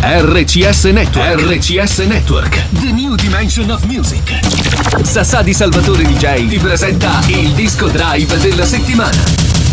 RCS Network. RCS Network. The New Dimension of Music. Sassà di Salvatore DJ ti presenta il disco drive della settimana.